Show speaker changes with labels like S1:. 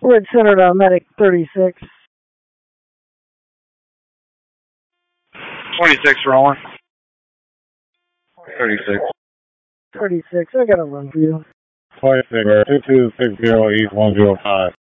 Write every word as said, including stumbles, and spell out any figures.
S1: Red Center to Medic thirty-six.
S2: twenty-six rolling. thirty-six.
S1: thirty-six, I got a run for you.
S3: twenty-six, two two six zero East one zero five.